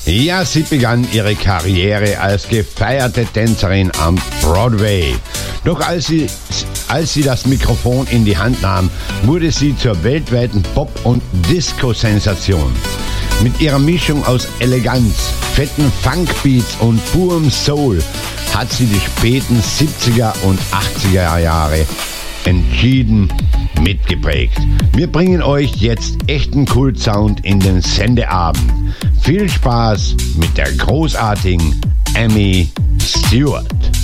Ja, sie begann ihre Karriere als gefeierte Tänzerin am Broadway. Doch als sie das Mikrofon in die Hand nahm, wurde sie zur weltweiten Pop- und Disco-Sensation. Mit ihrer Mischung aus Eleganz, fetten Funkbeats und purem Soul hat sie die späten 70er und 80er Jahre entschieden mitgeprägt. Wir bringen euch jetzt echten Kultsound in den Sendeabend. Viel Spaß mit der großartigen Amy Stewart.